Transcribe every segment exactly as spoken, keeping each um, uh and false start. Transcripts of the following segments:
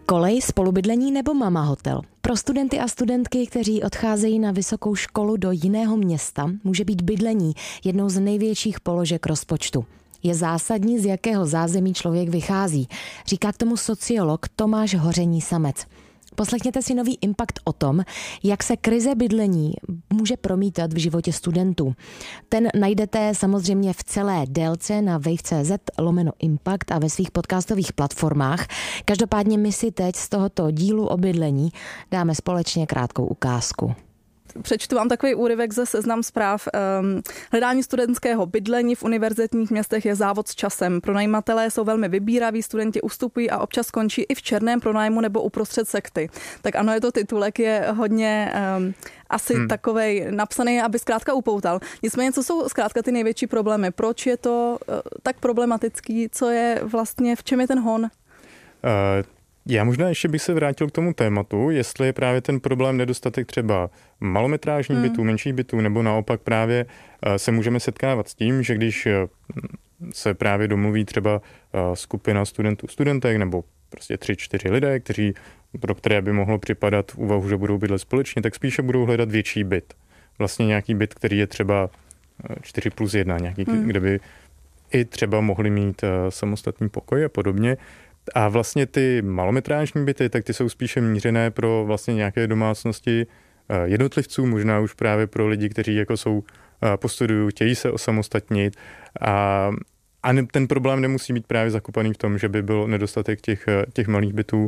Kolej, spolubydlení nebo mama hotel? Pro studenty a studentky, kteří odcházejí na vysokou školu do jiného města, může být bydlení jednou z největších položek rozpočtu. Je zásadní, z jakého zázemí člověk vychází, říká k tomu sociolog Tomáš Hoření Samec. Poslechněte si nový Impact o tom, jak se krize bydlení může promítat v životě studentů. Ten najdete samozřejmě v celé délce na wave.cz lomeno Impact a ve svých podcastových platformách. Každopádně my si teď z tohoto dílu o bydlení dáme společně krátkou ukázku. Přečtu vám takový úryvek ze Seznam Zpráv. Hledání studentského bydlení v univerzitních městech je závod s časem. Pronajímatelé jsou velmi vybíraví, studenti ustupují a občas končí i v černém pronájmu nebo uprostřed sekty. Tak ano, je to titulek, je hodně um, asi hmm. takovej napsaný, aby zkrátka upoutal. Nicméně, co jsou zkrátka ty největší problémy? Proč je to uh, tak problematický? Co je vlastně, v čem je ten hon? Uh. Já možná ještě bych se vrátil k tomu tématu, jestli je právě ten problém nedostatek třeba malometrážních hmm. bytů, menších bytů, nebo naopak právě se můžeme setkávat s tím, že když se právě domluví třeba skupina studentů, studentek, nebo prostě tři, čtyři lidé, kteří, pro které by mohlo připadat v úvahu, že budou bydlet společně, tak spíše budou hledat větší byt. Vlastně nějaký byt, který je třeba čtyři plus jedna, nějaký, hmm. kde by i třeba mohli mít samostatný pokoj a podobně. A vlastně ty malometrážní byty, tak ty jsou spíše mířené pro vlastně nějaké domácnosti jednotlivců, možná už právě pro lidi, kteří jako jsou po studiu, chtějí se osamostatnit. A, a ne, ten problém nemusí být právě zakopaný v tom, že by byl nedostatek těch, těch malých bytů.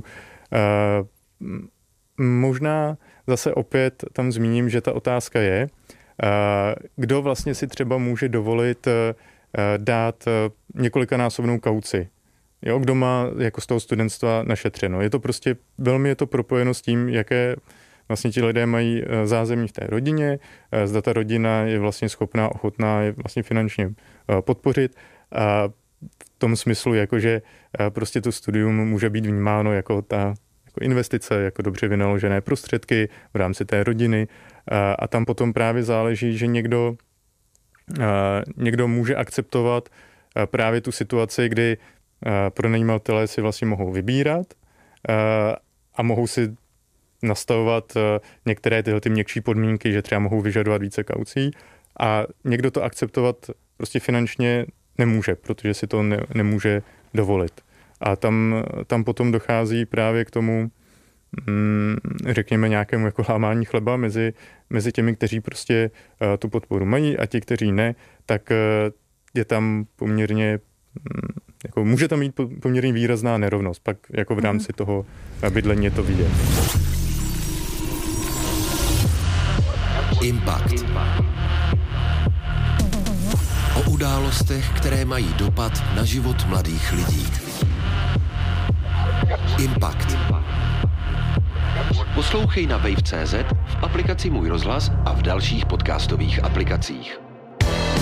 Možná zase opět tam zmíním, že ta otázka je, kdo vlastně si třeba může dovolit dát několikanásobnou kauci. Jo, kdo má jako z toho studentstva našetřeno. Je to prostě, velmi je to propojeno s tím, jaké vlastně ti lidé mají zázemí v té rodině, zda ta rodina je vlastně schopná, ochotná je vlastně finančně podpořit. A v tom smyslu, jakože prostě to studium může být vnímáno jako ta jako investice, jako dobře vynaložené prostředky v rámci té rodiny. A, a tam potom právě záleží, že někdo, někdo může akceptovat právě tu situaci, kdy pronajímatelé si vlastně mohou vybírat a mohou si nastavovat některé tyhle ty měkčí podmínky, že třeba mohou vyžadovat více kaucí a někdo to akceptovat prostě finančně nemůže, protože si to ne, nemůže dovolit. A tam, tam potom dochází právě k tomu, řekněme, nějakému jako lámání chleba mezi, mezi těmi, kteří prostě tu podporu mají a ti, kteří ne, tak je tam poměrně jako může tam mít poměrně výrazná nerovnost, pak jako v rámci toho bydlení je to vidět. Impact. O událostech, které mají dopad na život mladých lidí. Impact. Poslouchej na wave tečka cé zet, v aplikaci Můj rozhlas a v dalších podcastových aplikacích.